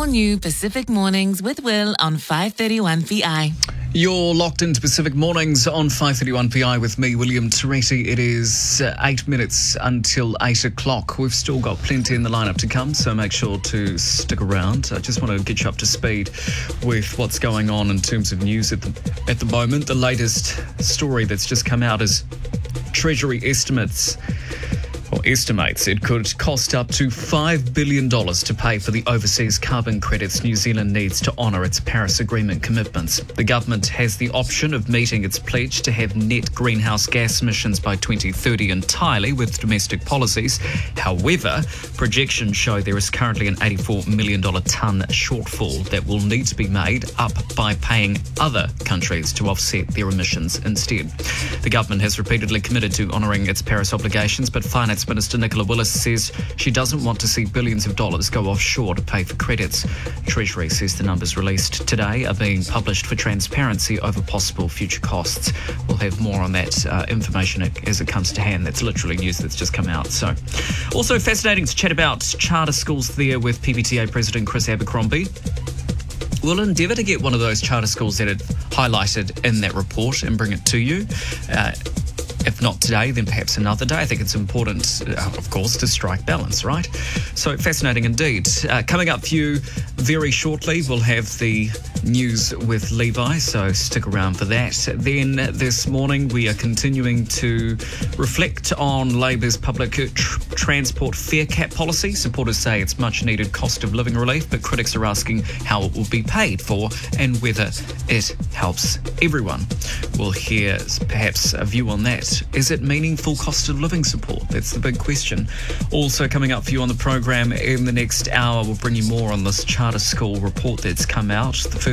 new Pacific Mornings with Will on 531 PI. You're locked into Pacific Mornings on 531 PI with me, William Teresi. It is 8 minutes until 8 o'clock. We've still got plenty in the lineup to come, so make sure to stick around. I just want to get you up to speed with what's going on in terms of news at the moment. The latest story that's just come out is Treasury estimates it could cost up to $5 billion to pay for the overseas carbon credits New Zealand needs to honour its Paris Agreement commitments. The government has the option of meeting its pledge to have net greenhouse gas emissions by 2030 entirely with domestic policies. However, projections show there is currently an $84 million tonne shortfall that will need to be made up by paying other countries to offset their emissions instead. The government has repeatedly committed to honouring its Paris obligations, but Finance Minister Nicola Willis says she doesn't want to see billions of dollars go offshore to pay for credits. Treasury says the numbers released today are being published for transparency over possible future costs. We'll have more on that information as it comes to hand. That's literally news that's just come out. So, also fascinating to chat about charter schools there with PBTA President Chris Abercrombie. We'll endeavour to get one of those charter schools that are highlighted in that report and bring it to you. If not today, then perhaps another day. I think it's important, of course, to strike balance, right? So fascinating indeed. Coming up for you very shortly, we'll have the news with Levi, so stick around for that. Then this morning, we are continuing to reflect on Labour's public transport fare cap policy. Supporters say it's much needed cost of living relief, but critics are asking how it will be paid for and whether it helps everyone. We'll hear perhaps a view on that. Is it meaningful cost of living support? That's the big question. Also coming up for you on the program in the next hour, we'll bring you more on this charter school report that's come out.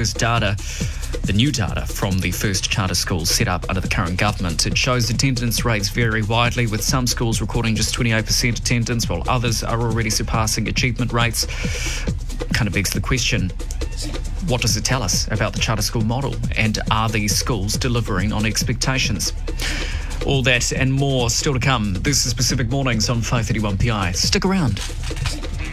The new data from the first charter schools set up under the current government. It shows attendance rates vary widely, with some schools recording just 28% attendance, while others are already surpassing achievement rates. Kind of begs the question, what does it tell us about the charter school model? And are these schools delivering on expectations? All that and more still to come. This is Pacific Mornings on 531 PI. Stick around.